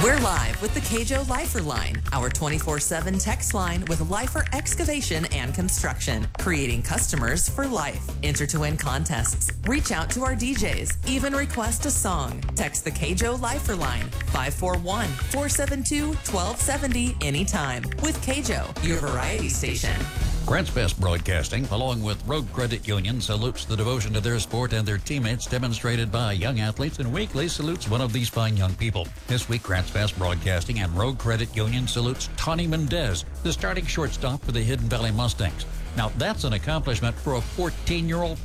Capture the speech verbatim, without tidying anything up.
We're live with the Cajo Lifer Line, our twenty-four seven text line with Lifer Excavation and Construction, creating customers for life. Enter to win contests, reach out to our D Js, even request a song. Text the Cajo Lifer Line, five four one, four seven two, one two seven zero anytime. With Cajo, your variety station. Grants Best Broadcasting, along with Road Credit Union, salutes the devotion to their sport and their teammates demonstrated by young athletes, and weekly salutes one of these fine young people. This week, Grants Best Broadcasting and Road Credit Union salutes Tony Mendez, the starting shortstop for the Hidden Valley Mustangs. Now, that's an accomplishment for a fourteen-year-old